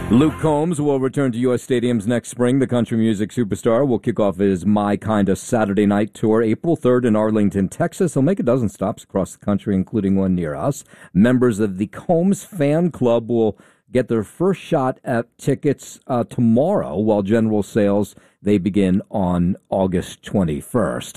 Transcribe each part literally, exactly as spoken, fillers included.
Luke Combs will return to U S stadiums next spring. The country music superstar will kick off his My Kinda Saturday Night Tour April third in Arlington, Texas. He'll make a dozen stops across the country, including one near us. Members of the Combs fan club will get their first shot at tickets uh, tomorrow, while general sales, they begin on August twenty-first.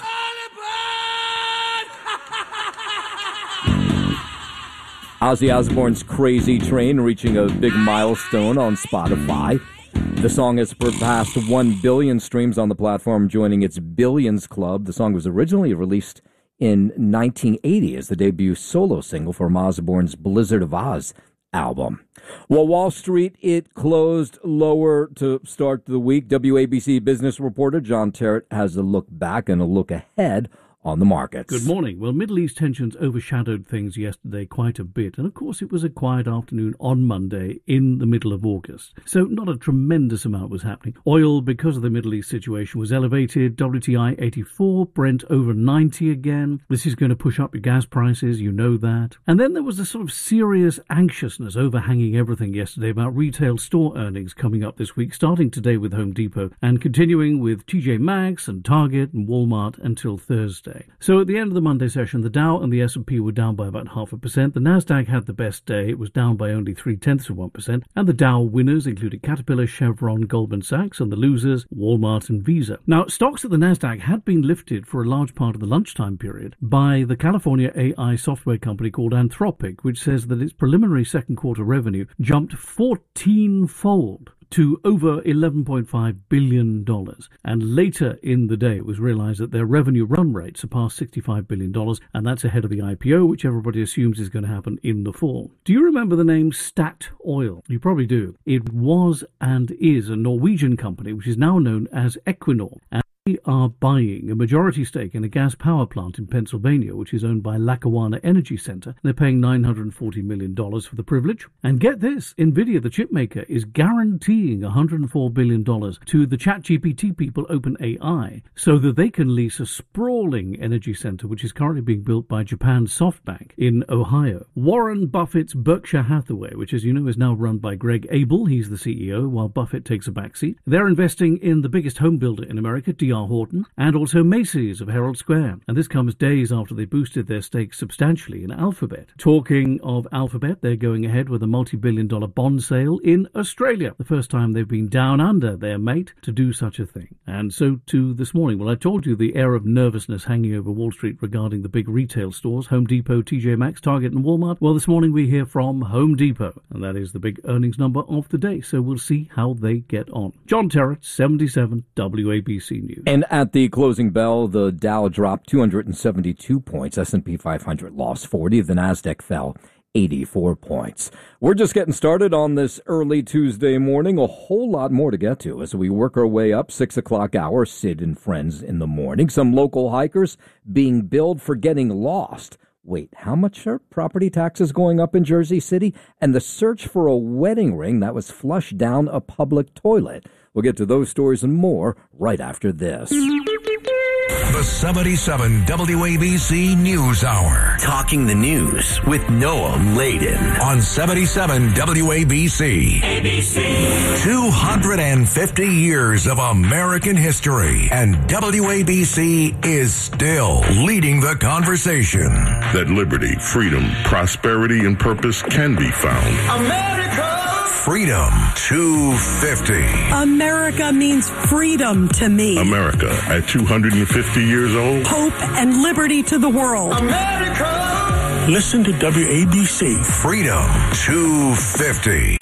Ozzy Osbourne's Crazy Train reaching a big milestone on Spotify. The song has surpassed one billion streams on the platform, joining its Billions Club. The song was originally released in nineteen eighty as the debut solo single from Osbourne's Blizzard of Oz album. While Wall Street, it closed lower to start the week. W A B C business reporter John Terrett has a look back and a look ahead on the markets. Good morning. Well, Middle East tensions overshadowed things yesterday quite a bit. And of course, it was a quiet afternoon on Monday in the middle of August. So not a tremendous amount was happening. Oil, because of the Middle East situation, was elevated. W T I eighty-four, Brent over ninety again. This is going to push up your gas prices. You know that. And then there was a sort of serious anxiousness overhanging everything yesterday about retail store earnings coming up this week, starting today with Home Depot and continuing with T J Maxx and Target and Walmart until Thursday. So at the end of the Monday session, the Dow and the S and P were down by about half a percent. The Nasdaq had the best day. It was down by only three-tenths of one percent. And the Dow winners included Caterpillar, Chevron, Goldman Sachs, and the losers, Walmart and Visa. Now, stocks at the Nasdaq had been lifted for a large part of the lunchtime period by the California A I software company called Anthropic, which says that its preliminary second quarter revenue jumped fourteen-fold to over eleven point five billion dollars. And later in the day, it was realized that their revenue run rate surpassed sixty-five billion dollars, and that's ahead of the I P O, which everybody assumes is going to happen in the fall. Do you remember the name Statoil? You probably do. It was and is a Norwegian company, which is now known as Equinor. And they are buying a majority stake in a gas power plant in Pennsylvania, which is owned by Lackawanna Energy Center. They're paying nine hundred forty million dollars for the privilege. And get this, NVIDIA, the chip maker, is guaranteeing one hundred four billion dollars to the ChatGPT people, OpenAI, so that they can lease a sprawling energy center, which is currently being built by Japan's SoftBank in Ohio. Warren Buffett's Berkshire Hathaway, which, as you know, is now run by Greg Abel. He's the C E O, while Buffett takes a backseat. They're investing in the biggest home builder in America, D R Horton, and also Macy's of Herald Square. And this comes days after they boosted their stake substantially in Alphabet. Talking of Alphabet, they're going ahead with a multi-billion dollar bond sale in Australia. The first time they've been down under their mate to do such a thing. And so too this morning. Well, I told you the air of nervousness hanging over Wall Street regarding the big retail stores, Home Depot, T J Maxx, Target and Walmart. Well, this morning we hear from Home Depot, and that is the big earnings number of the day. So we'll see how they get on. John Terrett, seventy-seven W A B C News. And at the closing bell, the Dow dropped two hundred seventy-two points. S and P five hundred lost forty. The Nasdaq fell eighty-four points. We're just getting started on this early Tuesday morning. A whole lot more to get to as we work our way up. Six o'clock hour, Sid and Friends in the morning. Some local hikers being billed for getting lost. Wait, how much are property taxes going up in Jersey City? And the search for a wedding ring that was flushed down a public toilet. We'll get to those stories and more right after this. The seventy-seven W A B C News Hour. Talking the news with Noam Laden. On seventy-seven W A B C. A B C. two hundred fifty years of American history. And W A B C is still leading the conversation. That liberty, freedom, prosperity, and purpose can be found. America! Freedom two fifty. America means freedom to me. America at two hundred fifty years old. Hope and liberty to the world. America! Listen to W A B C. Freedom two fifty.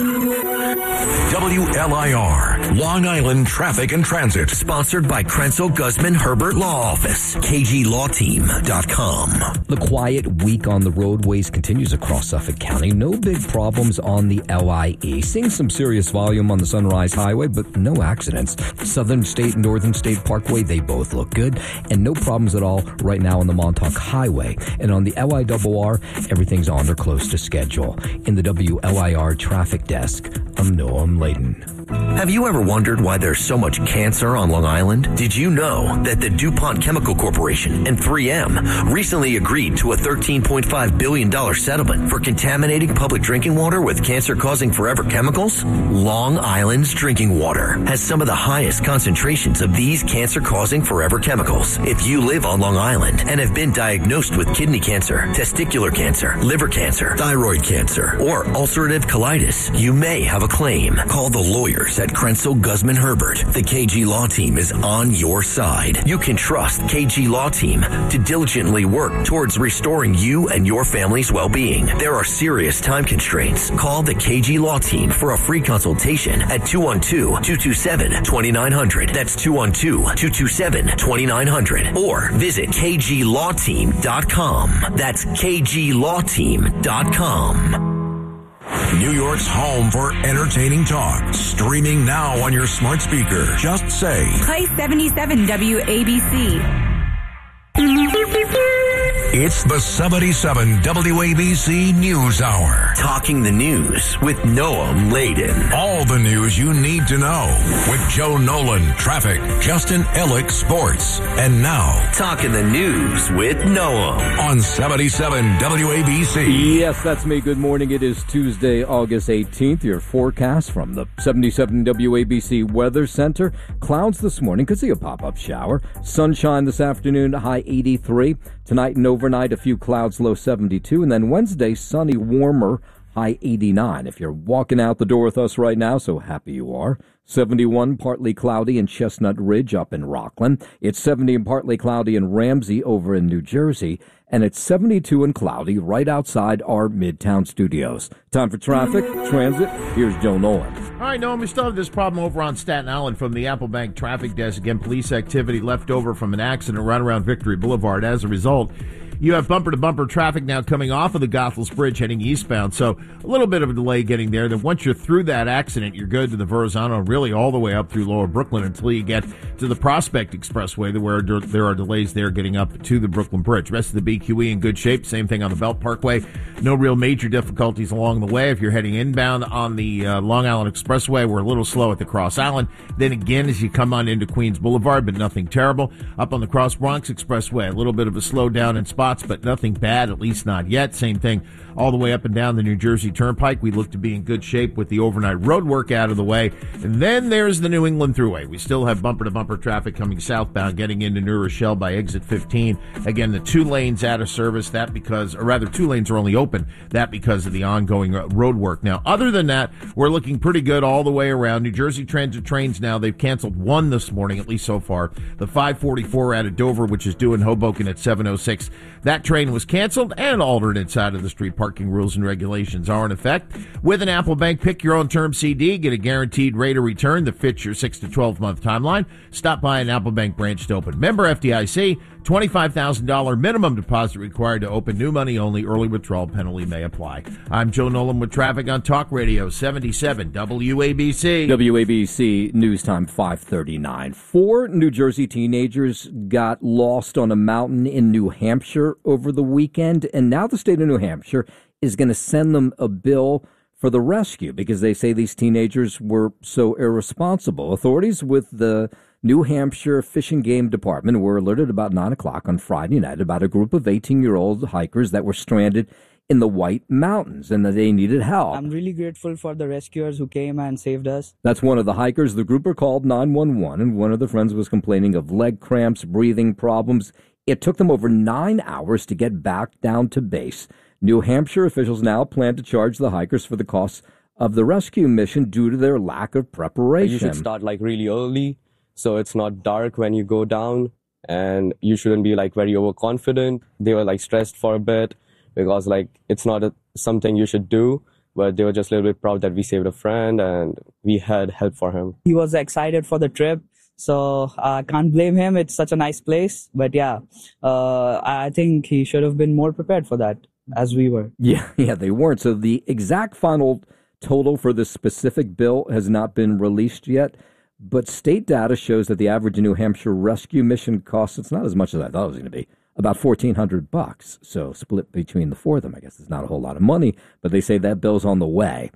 W L I R, Long Island Traffic and Transit. Sponsored by Krenzel Guzman Herbert Law Office, K G law team dot com. The quiet week on the roadways continues across Suffolk County. No big problems on the L I E. Seeing some serious volume on the Sunrise Highway, but no accidents. Southern State and Northern State Parkway, they both look good. And no problems at all right now on the Montauk Highway. And on the L I R R, everything's on or close to schedule. In the W L I R Traffic Desk, I'm Noam Laden. Have you ever wondered why there's so much cancer on Long Island? Did you know that the DuPont Chemical Corporation and three M recently agreed to a thirteen point five billion dollars settlement for contaminating public drinking water with cancer-causing forever chemicals? Long Island's drinking water has some of the highest concentrations of these cancer-causing forever chemicals. If you live on Long Island and have been diagnosed with kidney cancer, testicular cancer, liver cancer, thyroid cancer, or ulcerative colitis, you may have a claim. Call the lawyers at Krenzel Guzman Herbert. The K G Law Team is on your side. You can trust K G Law Team to diligently work towards restoring you and your family's well-being. There are serious time constraints. Call the K G Law Team for a free consultation at two one two, two two seven, two nine zero zero. That's two one two, two two seven, two nine zero zero. Or visit k g law team dot com. That's k g law team dot com. New York's home for entertaining talk. Streaming now on your smart speaker. Just say, Play seventy-seven W A B C. it's the seventy-seven W A B C News Hour. Talking the news with Noam Laden. All the news you need to know with Joe Nolan, traffic, Justin Ellick, sports. And now, Talking the news with Noam on seventy-seven W A B C. Yes, that's me. Good morning. It is Tuesday, August eighteenth. Your forecast from the seventy-seven W A B C Weather Center. Clouds this morning. Could see a pop-up shower. Sunshine this afternoon, high eighty-three. Tonight and overnight, a few clouds, low seventy-two. And then Wednesday, sunny, warmer, high eighty-nine. If you're walking out the door with us right now, so happy you are. seventy-one, partly cloudy in Chestnut Ridge up in Rockland. It's seventy and partly cloudy in Ramsey over in New Jersey. And it's seventy-two and cloudy right outside our Midtown studios. Time for traffic, transit. Here's Joe Nolan. All right, Noam, we still have this problem over on Staten Island from the Apple Bank traffic desk. Again, police activity left over from an accident right around Victory Boulevard. As a result, you have bumper-to-bumper traffic now coming off of the Goethals Bridge heading eastbound, so a little bit of a delay getting there. Then once you're through that accident, you're good to the Verrazano, really all the way up through Lower Brooklyn until you get to the Prospect Expressway, where there are delays there getting up to the Brooklyn Bridge. Rest of the B Q E in good shape. Same thing on the Belt Parkway. No real major difficulties along the way. If you're heading inbound on the uh, Long Island Expressway, we're a little slow at the Cross Island. Then again, as you come on into Queens Boulevard, but nothing terrible. Up on the Cross Bronx Expressway, a little bit of a slowdown in spots, but nothing bad, at least not yet. Same thing all the way up and down the New Jersey Turnpike. We look to be in good shape with the overnight road work out of the way. And then there's the New England Thruway. We still have bumper-to-bumper traffic coming southbound, getting into New Rochelle by exit fifteen. Again, the two lanes out of service, that because, or rather two lanes are only open, that because of the ongoing road work. Now, other than that, we're looking pretty good all the way around. New Jersey Transit trains now, they've canceled one this morning, at least so far. The five forty-four out of Dover, which is due in Hoboken at seven oh six. That train was canceled, and alternate side of the street parking rules and regulations are in effect. With an Apple Bank Pick Your Own Term C D, get a guaranteed rate of return that fits your six to twelve month timeline. Stop by an Apple Bank branch to open. Member F D I C, twenty-five thousand dollars minimum deposit required to open. New money only. Early withdrawal penalty may apply. I'm Joe Nolan with traffic on Talk Radio seventy-seven W A B C. W A B C News Time five thirty-nine. Four New Jersey teenagers got lost on a mountain in New Hampshire over the weekend, and now the state of New Hampshire is going to send them a bill for the rescue because they say these teenagers were so irresponsible. Authorities with the New Hampshire Fish and Game Department were alerted about nine o'clock on Friday night about a group of eighteen-year-old hikers that were stranded in the White Mountains and that they needed help. I'm really grateful for the rescuers who came and saved us. That's one of the hikers. The group are called nine one one, and one of the friends was complaining of leg cramps, breathing problems. It took them over nine hours to get back down to base. New Hampshire officials now plan to charge the hikers for the costs of the rescue mission due to their lack of preparation. You should start like really early so it's not dark when you go down, and you shouldn't be like very overconfident. They were like stressed for a bit because like it's not a, something you should do, but they were just a little bit proud that we saved a friend and we had help for him. He was excited for the trip. So I uh, can't blame him. It's such a nice place. But yeah, uh, I think he should have been more prepared for that, as we were. Yeah, yeah, they weren't. So the exact final total for this specific bill has not been released yet. But state data shows that the average New Hampshire rescue mission costs, it's not as much as I thought it was going to be, about fourteen hundred bucks. So split between the four of them, I guess it's not a whole lot of money, but they say that bill's on the way.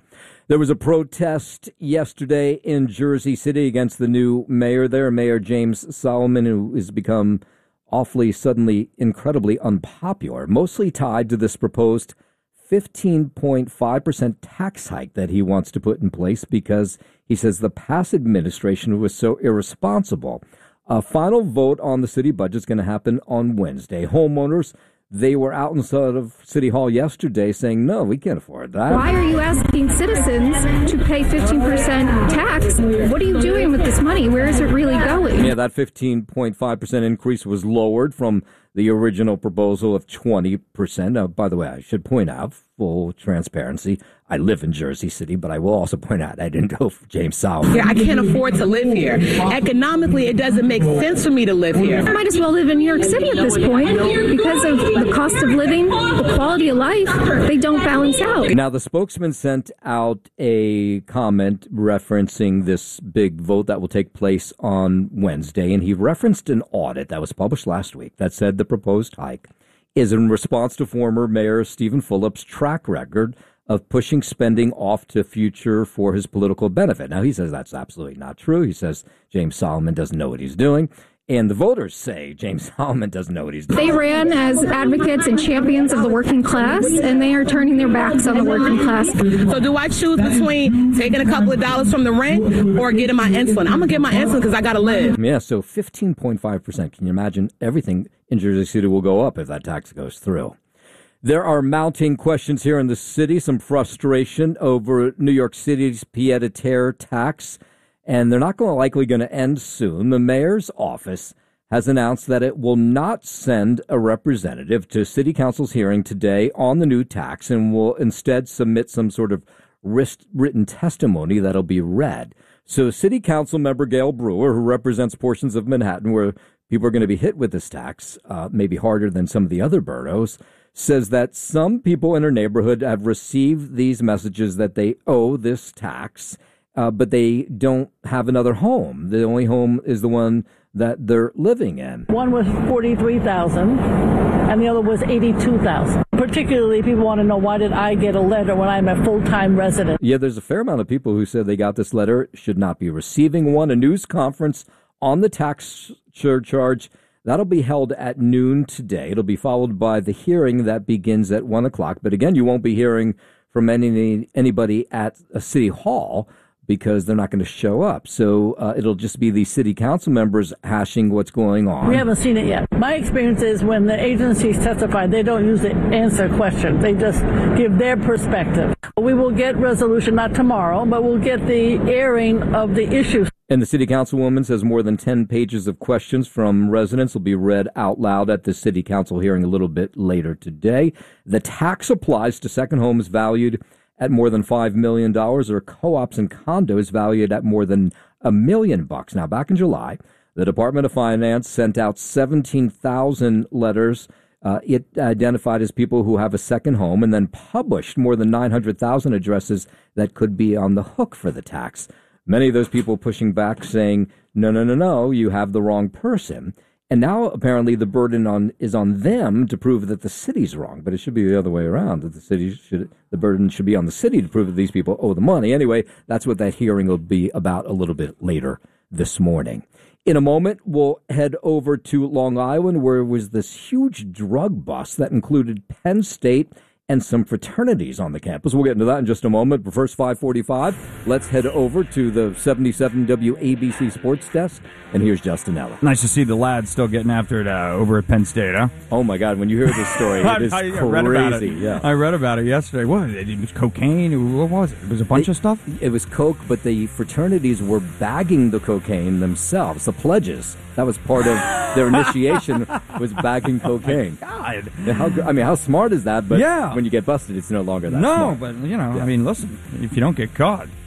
There was a protest yesterday in Jersey City against the new mayor there, Mayor James Solomon, who has become awfully suddenly incredibly unpopular, mostly tied to this proposed fifteen point five percent tax hike that he wants to put in place because he says the past administration was so irresponsible. A final vote on the city budget is going to happen on Wednesday. Homeowners, they were out inside of City Hall yesterday saying, no, we can't afford that. Why are you asking citizens to pay fifteen percent tax? What are you doing with this money? Where is it really going? Yeah, that fifteen point five percent increase was lowered from the original proposal of twenty percent. Uh, by the way, I should point out, full transparency, I live in Jersey City, but I will also point out I didn't go for James Solomon. Yeah, I can't afford to live here. Economically, it doesn't make sense for me to live here. I might as well live in New York City at this point because of the cost of living, the quality of life. They don't balance out. Now, the spokesman sent out a comment referencing this big vote that will take place on Wednesday, and he referenced an audit that was published last week that said the proposed hike is in response to former Mayor Stephen Fulop's track record of pushing spending off to future for his political benefit. Now, he says that's absolutely not true. He says James Solomon doesn't know what he's doing. And the voters say James Solomon doesn't know what he's doing. They ran as advocates and champions of the working class, and they are turning their backs on the working class. So do I choose between taking a couple of dollars from the rent or getting my insulin? I'm going to get my insulin because I got to live. Yeah, so fifteen point five percent. Can you imagine? Everything in Jersey City will go up if that tax goes through. There are mounting questions here in the city, some frustration over New York City's pied-à-terre tax, and they're not going to likely going to end soon. The mayor's office has announced that it will not send a representative to City Council's hearing today on the new tax and will instead submit some sort of written testimony that'll be read. So City Council member Gail Brewer, who represents portions of Manhattan where people are going to be hit with this tax, uh, maybe harder than some of the other boroughs, says that some people in her neighborhood have received these messages that they owe this tax, uh, but they don't have another home. The only home is the one that they're living in. One was forty-three thousand dollars and the other was eighty-two thousand dollars. Particularly, people want to know, why did I get a letter when I'm a full-time resident? Yeah, there's a fair amount of people who said they got this letter, should not be receiving one. A news conference on the tax surcharge, that'll be held at noon today. It'll be followed by the hearing that begins at one o'clock. But again, you won't be hearing from any anybody at a city hall because they're not going to show up. So uh, it'll just be the city council members hashing what's going on. We haven't seen it yet. My experience is when the agencies testify, they don't usually answer questions. They just give their perspective. We will get resolution, not tomorrow, but we'll get the airing of the issues. And the city councilwoman says more than ten pages of questions from residents will be read out loud at the city council hearing a little bit later today. The tax applies to second homes valued at more than five million dollars or co-ops and condos valued at more than a million bucks. Now, back in July, the Department of Finance sent out seventeen thousand letters. Uh, it identified as people who have a second home and then published more than nine hundred thousand addresses that could be on the hook for the tax. Many of those people pushing back saying, no, no, no, no, you have the wrong person. And now apparently the burden on is on them to prove that the city's wrong. But it should be the other way around, that the city should, the burden should be on the city to prove that these people owe the money. Anyway, that's what that hearing will be about a little bit later this morning. In a moment, we'll head over to Long Island, where there was this huge drug bust that included Penn State and some fraternities on the campus. We'll get into that in just a moment. But first, five forty-five, let's head over to the seventy-seven W A B C Sports Desk, and here's Justin Ella. Nice to see the lads still getting after it uh, over at Penn State, huh? Oh, my God, when you hear this story, it is I, I crazy. Read about it. Yeah. I read about it yesterday. What? It was cocaine? What was it? It was a bunch it, of stuff? It was coke, but the fraternities were bagging the cocaine themselves, the pledges. That was part of their initiation, was bagging cocaine. Oh, God. How, I mean, how smart is that? But yeah. when you get busted, it's no longer that no, smart. No, but, you know, yeah. I mean, listen, if you don't get caught,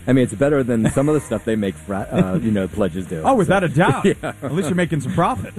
I mean, it's better than some of the stuff they make, fra- uh, you know, pledges do. Oh, without so. a doubt. Yeah. At least you're making some profit.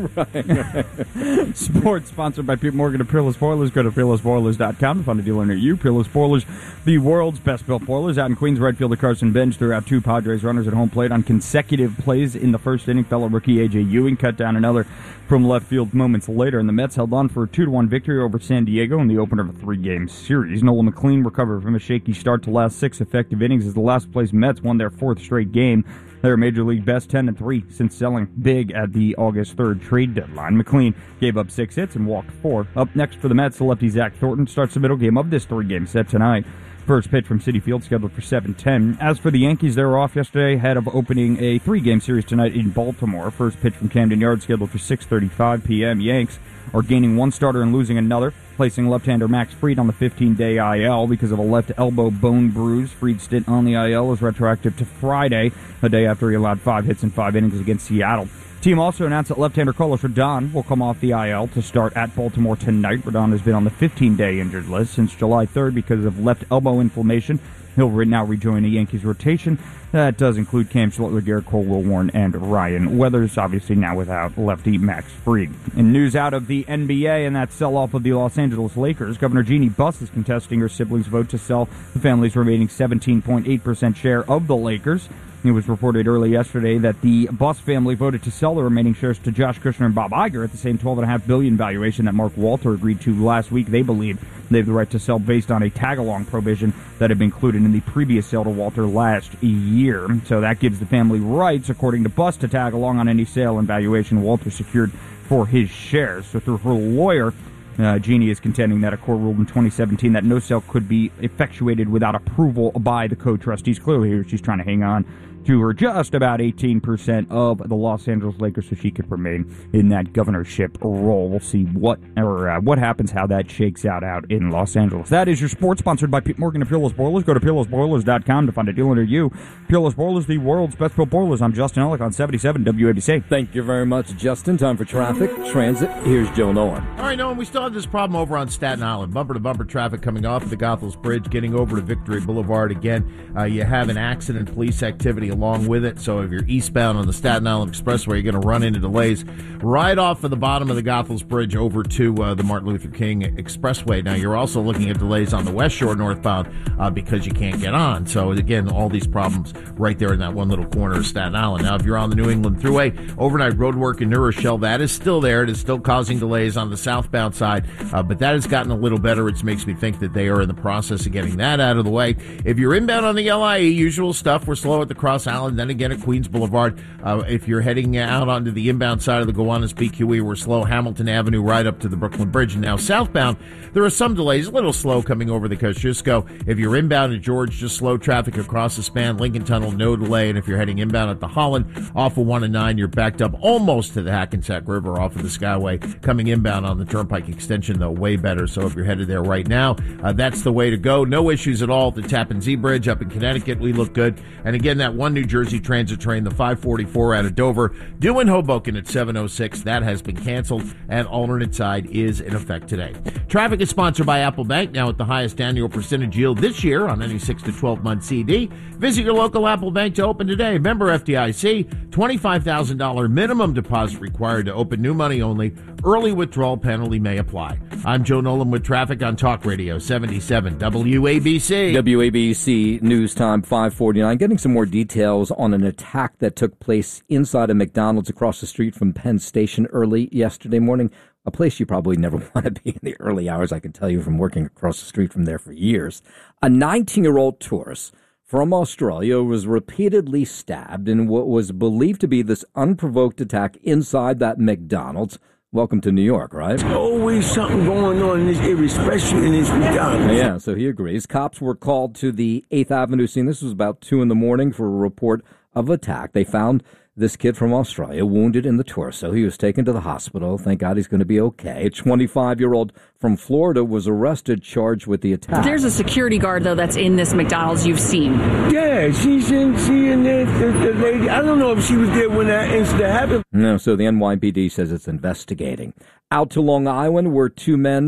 Right. Sports sponsored by Pete Morgan of Peerless Boilers. Go to peerless boilers dot com to find a dealer near you. Peerless Boilers, the world's best built boilers. Out in Queens, right fielder Carson Bench threw out two Padres runners at home plate on consecutive plays in the first inning. Fellow rookie A J Ewing cut down another from left field moments later, and the Mets held on for a two to one victory over San Diego in the opener of a three-game series. Nolan McLean recovered from a shaky start to last six effective innings as the last-place Mets won their fourth straight game. Their Major League best ten and three since selling big at the August third trade deadline. McLean gave up six hits and walked four. Up next for the Mets, the lefty Zach Thornton starts the middle game of this three-game set tonight. First pitch from Citi Field scheduled for seven ten. As for the Yankees, they were off yesterday ahead of opening a three-game series tonight in Baltimore. First pitch from Camden Yards scheduled for six thirty-five p.m. Yanks are gaining one starter and losing another, placing left-hander Max Fried on the fifteen-day I L because of a left elbow bone bruise. Fried's stint on the I L is retroactive to Friday, a day after he allowed five hits in five innings against Seattle. Team also announced that left-hander Carlos Rodon will come off the I L to start at Baltimore tonight. Rodon has been on the fifteen-day injured list since July third because of left elbow inflammation. He'll now rejoin the Yankees rotation. That does include Cam Schlittler, Garrett Cole, Will Warren, and Ryan Weathers, obviously now without lefty Max Fried. In news out of the N B A and that sell-off of the Los Angeles Lakers, Governor Jeannie Buss is contesting her siblings' vote to sell the family's remaining seventeen point eight percent share of the Lakers. It was reported early yesterday that the Buss family voted to sell the remaining shares to Josh Kushner and Bob Iger at the same twelve point five billion dollars valuation that Mark Walter agreed to last week. They believe they have the right to sell based on a tag-along provision that had been included in the previous sale to Walter last year. So that gives the family rights, according to Buss, to tag along on any sale and valuation Walter secured for his shares. So through her lawyer, Uh, Jeannie is contending that a court ruled in twenty seventeen that no sale could be effectuated without approval by the co-trustees. Clearly here she's trying to hang on to her just about eighteen percent of the Los Angeles Lakers so she could remain in that governorship role. We'll see what or uh, what happens, how that shakes out out in Los Angeles. That is your sports, sponsored by Pete Morgan of Peerless Boilers. Go to peerless boilers dot com to find a dealer near you. Peerless Boilers, the world's best built boilers. I'm Justin Ellick on seventy-seven W A B C. Thank you very much, Justin. Time for traffic, transit. Here's Joe Nolan. All right, Nolan, we still have this problem over on Staten Island. Bumper-to-bumper traffic coming off the Goethals Bridge, getting over to Victory Boulevard again. Uh, you have an accident, police activity along with it, so if you're eastbound on the Staten Island Expressway, you're going to run into delays right off of the bottom of the Goethals Bridge over to uh, the Martin Luther King Expressway. Now, you're also looking at delays on the West Shore northbound uh, because you can't get on. So, again, all these problems right there in that one little corner of Staten Island. Now, if you're on the New England Thruway, overnight road work in New Rochelle, that is still there. It is still causing delays on the southbound side, uh, but that has gotten a little better, which makes me think that they are in the process of getting that out of the way. If you're inbound on the L I E, usual stuff. We're slow at the Cross Island, then again at Queens Boulevard. Uh, if you're heading out onto the inbound side of the Gowanus B Q E, we're slow Hamilton Avenue right up to the Brooklyn Bridge. And now southbound, there are some delays, a little slow coming over the Kosciuszko. If you're inbound at George, just slow traffic across the span. Lincoln Tunnel, no delay. And if you're heading inbound at the Holland, off of one and nine, you're backed up almost to the Hackensack River off of the Skyway. Coming inbound on the Turnpike extension, though, way better. So if you're headed there right now, uh, that's the way to go. No issues at all at the Tappan Zee Bridge up in Connecticut. We look good. And again, that one New Jersey Transit train, the five forty-four out of Dover, due in Hoboken at seven oh six. That has been canceled, and alternate side is in effect today. Traffic is sponsored by Apple Bank, now at the highest annual percentage yield this year on any six to twelve month C D. Visit your local Apple Bank to open today. Member F D I C, twenty-five thousand dollars minimum deposit required to open, new money only. Early withdrawal penalty may apply. I'm Joe Nolan with traffic on Talk Radio seventy-seven W A B C. W A B C News Time five forty-nine. Getting some more details on an attack that took place inside a McDonald's across the street from Penn Station early yesterday morning. A place you probably never want to be in the early hours, I can tell you from working across the street from there for years. A nineteen-year-old tourist from Australia was repeatedly stabbed in what was believed to be this unprovoked attack inside that McDonald's. Welcome to New York, right? Always something going on in this area, especially in this McDonald's. Yeah, so he agrees. Cops were called to the eighth Avenue scene. This was about two in the morning for a report of attack. They found this kid from Australia wounded in the torso. He was taken to the hospital. Thank God he's going to be okay. A twenty-five-year-old from Florida was arrested, charged with the attack. There's a security guard, though, that's in this McDonald's you've seen. Yeah, she's in, she in there, the, the lady. I don't know if she was there when that incident happened. No, so the N Y P D says it's investigating. Out to Long Island, where two men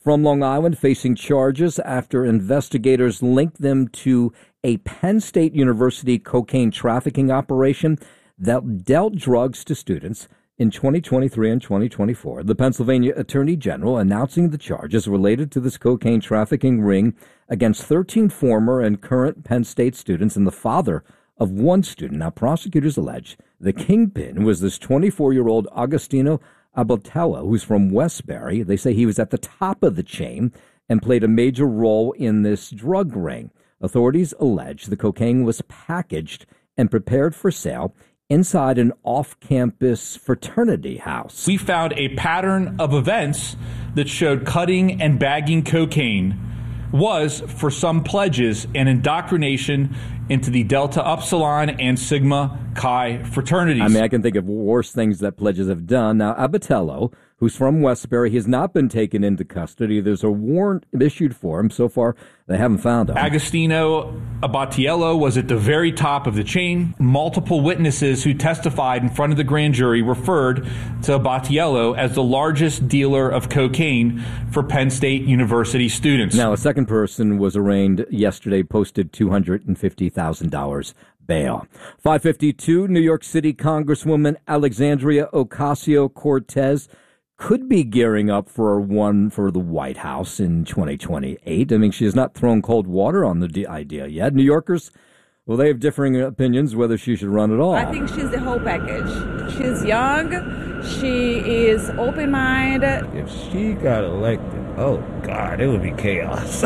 from Long Island facing charges after investigators linked them to a Penn State University cocaine trafficking operation that dealt drugs to students in twenty twenty-three and twenty twenty-four. The Pennsylvania Attorney General announcing the charges related to this cocaine trafficking ring against thirteen former and current Penn State students and the father of one student. Now, prosecutors allege the kingpin was this twenty-four-year-old Agostino Abatello, who's from Westbury. They say he was at the top of the chain and played a major role in this drug ring. Authorities allege the cocaine was packaged and prepared for sale inside an off-campus fraternity house. We found a pattern of events that showed cutting and bagging cocaine was, for some pledges, an indoctrination into the Delta Upsilon and Sigma Chi fraternities. I mean, I can think of worse things that pledges have done. Now, Abatello, who's from Westbury, he has not been taken into custody. There's a warrant issued for him. So far, they haven't found him. Agostino Abatello was at the very top of the chain. Multiple witnesses who testified in front of the grand jury referred to Abatello as the largest dealer of cocaine for Penn State University students. Now, a second person was arraigned yesterday, posted two hundred fifty thousand dollars bail. five fifty-two, New York City Congresswoman Alexandria Ocasio-Cortez could be gearing up for a run for the White House in twenty twenty-eight. I mean, she has not thrown cold water on the idea yet. New Yorkers, well, they have differing opinions whether she should run at all. I think she's the whole package. She's young. She is open-minded. If she got elected, oh, God, it would be chaos.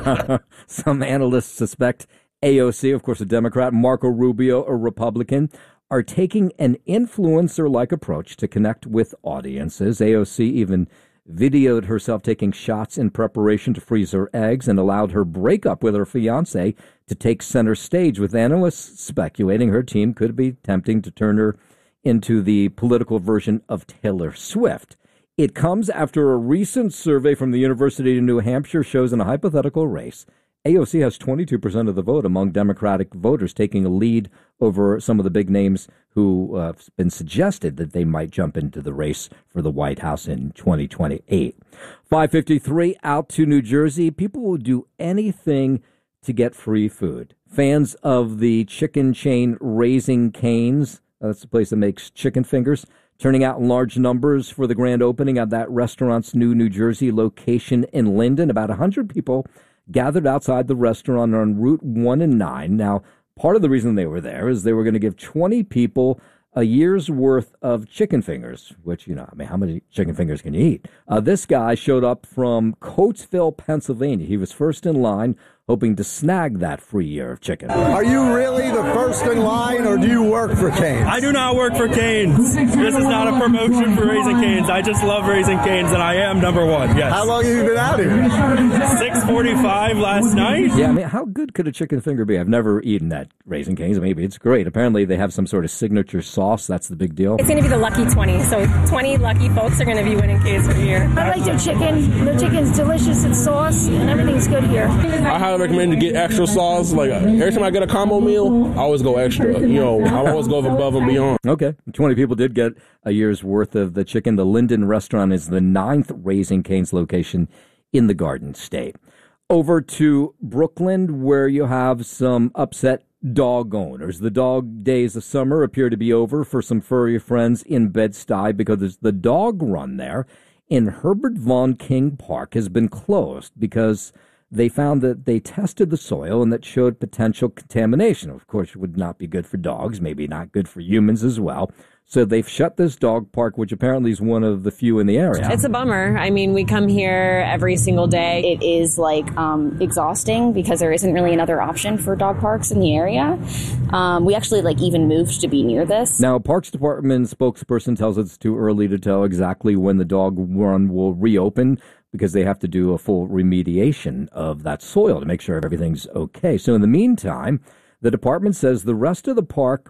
Some analysts suspect A O C, of course, a Democrat, Marco Rubio, a Republican, are taking an influencer-like approach to connect with audiences. A O C even videoed herself taking shots in preparation to freeze her eggs and allowed her breakup with her fiancé to take center stage, with analysts speculating her team could be attempting to turn her into the political version of Taylor Swift. It comes after a recent survey from the University of New Hampshire shows in a hypothetical race, A O C has twenty-two percent of the vote among Democratic voters, taking a lead over some of the big names who uh, have been suggested that they might jump into the race for the White House in twenty twenty-eight. five fifty-three, out to New Jersey. People will do anything to get free food. Fans of the chicken chain Raising Cane's, that's the place that makes chicken fingers, turning out in large numbers for the grand opening of that restaurant's new New Jersey location in Linden. About one hundred people gathered outside the restaurant on Route one and nine. Now, part of the reason they were there is they were going to give twenty people a year's worth of chicken fingers, which, you know, I mean, how many chicken fingers can you eat? Uh, this guy showed up from Coatesville, Pennsylvania. He was first in line, hoping to snag that free year of chicken. Are you really the first in line, or do you work for Cane's? I do not work for Cane's. This is not a promotion for Raising Cane's. I just love Raising Cane's, and I am number one, yes. How long have you been out here? six forty-five last night. Yeah, I mean, how good could a chicken finger be? I've never eaten at Raising Cane's. Maybe it's great. Apparently, they have some sort of signature sauce. That's the big deal. It's going to be the lucky twenty, so twenty lucky folks are going to be winning Cane's for here. I like their chicken. Their chicken's delicious and sauce, and everything's good here. I highly recommend to get extra sauce. Like, every time I get a combo meal, I always go extra. You know, I always go above and beyond. Okay. twenty people did get a year's worth of the chicken. The Linden restaurant is the ninth Raising Cane's location in the Garden State. Over to Brooklyn, where you have some upset dog owners. The dog days of summer appear to be over for some furry friends in Bed-Stuy because the dog run there in Herbert Von King Park has been closed because they found that they tested the soil and that showed potential contamination. Of course, it would not be good for dogs, maybe not good for humans as well. So they've shut this dog park, which apparently is one of the few in the area. It's a bummer. I mean, we come here every single day. It is like um, exhausting because there isn't really another option for dog parks in the area. Um, we actually like even moved to be near this. Now, Parks Department spokesperson tells us it's too early to tell exactly when the dog run will reopen, because they have to do a full remediation of that soil to make sure everything's okay. So in the meantime, the department says the rest of the park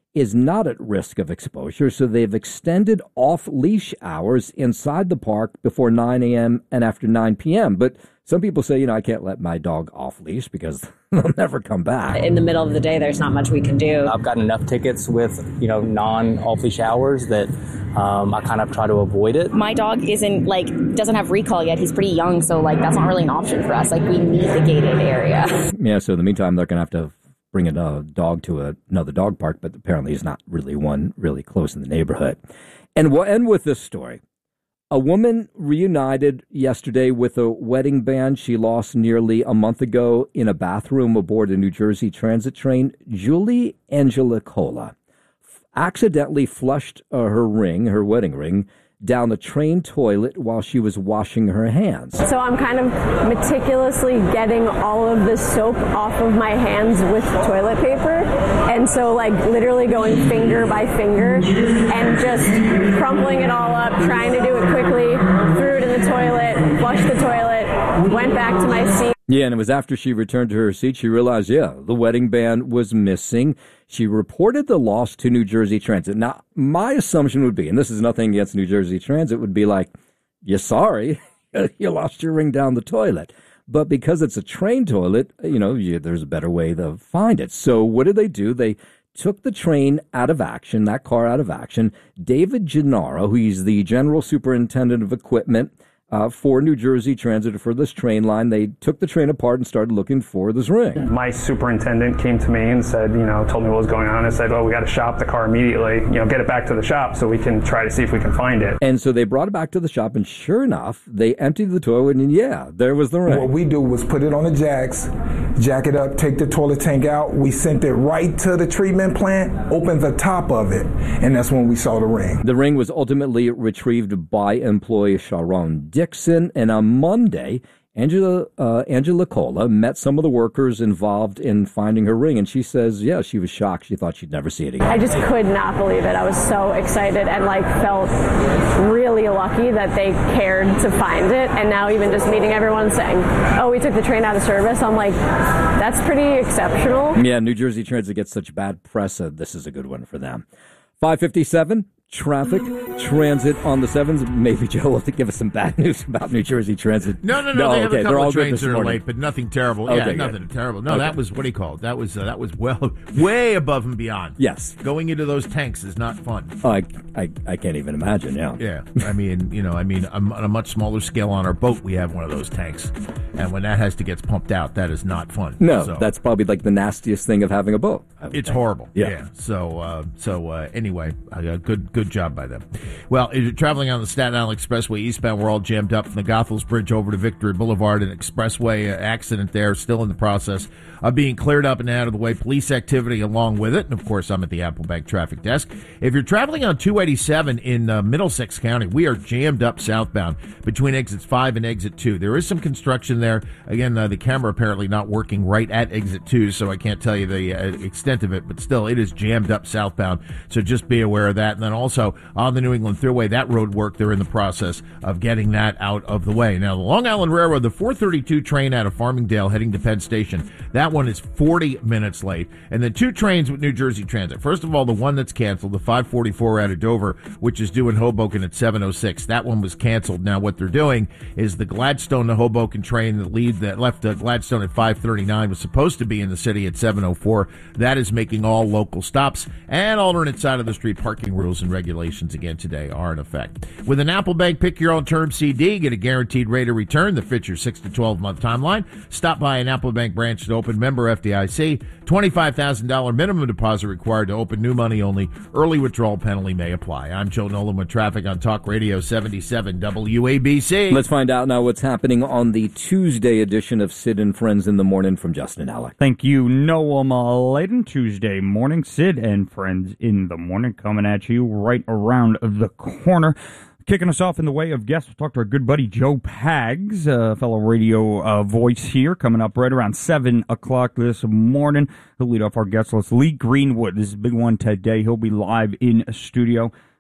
is not at risk of exposure, so they've extended off-leash hours inside the park before nine a.m. and after nine p.m. But some people say, you know, I can't let my dog off-leash because they'll never come back. In the middle of the day, there's not much we can do. I've gotten enough tickets with, you know, non-off-leash hours that um, I kind of try to avoid it. My dog isn't, like, doesn't have recall yet. He's pretty young, so, like, that's not really an option for us. Like, we need the gated area. Yeah, so in the meantime, they're going to have to bring a dog to a, another dog park, but apparently there's not really one really close in the neighborhood. And we'll end with this story. A woman reunited yesterday with a wedding band she lost nearly a month ago in a bathroom aboard a New Jersey Transit train. Julie Angelicola accidentally flushed uh, her ring, her wedding ring, down the train toilet while she was washing her hands. So I'm kind of meticulously getting all of the soap off of my hands with toilet paper. And so like literally going finger by finger and just crumpling it all up, trying to do it quickly, threw it in the toilet, flushed the toilet, went back to my seat. Yeah, and it was after she returned to her seat, she realized, yeah, the wedding band was missing. She reported the loss to New Jersey Transit. Now, my assumption would be, and this is nothing against New Jersey Transit, would be like, you're sorry, you lost your ring down the toilet. But because it's a train toilet, you know, you, there's a better way to find it. So what did they do? They took the train out of action, that car out of action. David Gennaro, who's the general superintendent of equipment, Uh, for New Jersey Transit, for this train line, they took the train apart and started looking for this ring. My superintendent came to me and said, you know, told me what was going on and said, oh, we got to shop the car immediately, you know, get it back to the shop so we can try to see if we can find it. And so they brought it back to the shop, and sure enough, they emptied the toilet, and yeah, there was the ring. What we do was put it on the jacks, jack it up, take the toilet tank out. We sent it right to the treatment plant, opened the top of it, and that's when we saw the ring. The ring was ultimately retrieved by employee Sharon Dixon, and on Monday, Angela uh, Angela Cola met some of the workers involved in finding her ring, and she says, yeah, she was shocked. She thought she'd never see it again. I just could not believe it. I was so excited and like felt really lucky that they cared to find it. And now even just meeting everyone saying, oh, we took the train out of service, I'm like, that's pretty exceptional. Yeah, New Jersey Transit gets such bad press. Uh, this is a good one for them. five fifty-seven. Traffic, transit on the sevens. Maybe Joe will give us some bad news about New Jersey Transit. No, no, no. no they have okay, a couple all of trains that are morning. late, but nothing terrible. Okay, yeah, nothing good. terrible. No, okay. that was, what do you call it? That was, uh, that was well, way above and beyond. Yes. Going into those tanks is not fun. Oh, I, I, I can't even imagine, yeah. Yeah. I mean, you know, I mean, on a much smaller scale on our boat, we have one of those tanks. And when that has to get pumped out, that is not fun. No, so, that's probably like the nastiest thing of having a boat. It's think. horrible. Yeah. yeah. So, uh, so uh, anyway, uh, good, good job by them. Well, it, traveling on the Staten Island Expressway eastbound, we're all jammed up from the Goethals Bridge over to Victory Boulevard. An expressway uh, accident there, still in the process of being cleared up and out of the way. Police activity along with it. And, of course, I'm at the Applebank Traffic Desk. If you're traveling on two eighty-seven in uh, Middlesex County, we are jammed up southbound between exits five and exit two. There is some construction there. Again, uh, the camera apparently not working right at exit two, so I can't tell you the uh, extent of it, but still, it is jammed up southbound. So just be aware of that. And then also on the New England Thruway, that road work, they're in the process of getting that out of the way. Now, the Long Island Railroad, the four thirty-two train out of Farmingdale heading to Penn Station, that one is forty minutes late. And then two trains with New Jersey Transit. First of all, the one that's canceled, the five forty-four out of Dover, which is due in Hoboken at seven oh six. That one was canceled. Now, what they're doing is the Gladstone to Hoboken train that lead that left uh, Gladstone at five thirty-nine was supposed to be in the city at seven oh four. That is making all local stops, and alternate side of the street parking rules and regulations again today are in effect. With an Applebank Pick Your Own Term C D, get a guaranteed rate of return that fits your six to twelve month timeline. Stop by an Applebank branch to open. Member F D I C. twenty-five thousand dollars minimum deposit required to open. New money only. Early withdrawal penalty may apply. I'm Joe Nolan with traffic on Talk Radio seventy-seven W A B C. Let's find out now what's happening on the Tuesday edition of Sid and Friends in the Morning from Justin Alec. Thank you, Noam Layden. Tuesday morning, Sid and Friends in the Morning coming at you right around the corner. Kicking us off in the way of guests, we'll talk to our good buddy Joe Pags, a fellow radio uh, voice here, coming up right around seven o'clock this morning. He'll lead off our guest list. Lee Greenwood, this is a big one today. He'll be live in studio.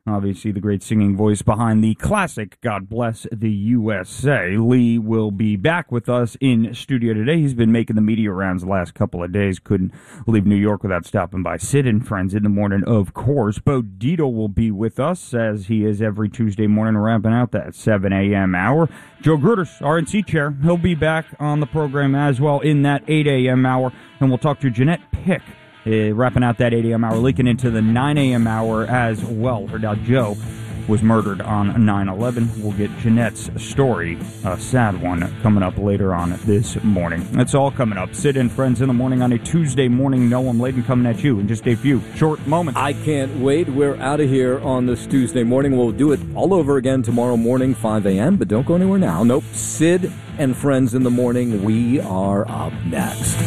obviously the great singing voice behind the classic God Bless the U S A. Lee will be back with us in studio today. He's been making the media rounds the last couple of days. Couldn't leave New York without stopping by Sid and Friends in the morning, of course. Bo Dietl will be with us, as he is every Tuesday morning, wrapping out that seven a.m. hour. Joe Gruders, R N C chair, he'll be back on the program as well in that eight a.m. hour, and we'll talk to Jeanette Pick, uh, wrapping out that eight a.m. hour, leaking into the nine a.m. hour as well. Her dad, Joe, was murdered on nine eleven. We'll get Jeanette's story, a sad one, coming up later on this morning. That's all coming up. Sid and Friends in the morning on a Tuesday morning. Noam Layden coming at you in just a few short moments. I can't wait. We're out of here on this Tuesday morning. We'll do it all over again tomorrow morning, five a.m., but don't go anywhere now. Nope. Sid and Friends in the morning. We are up next.